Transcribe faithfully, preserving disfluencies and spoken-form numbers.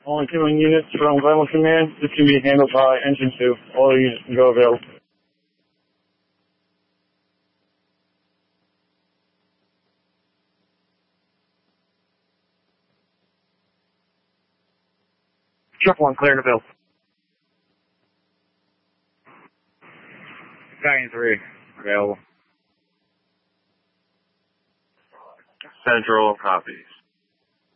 All incoming units from Vital Command. This can be handled by Engine two. All units can go available. Truck one, clear to build. Guardian three, available. Central copies.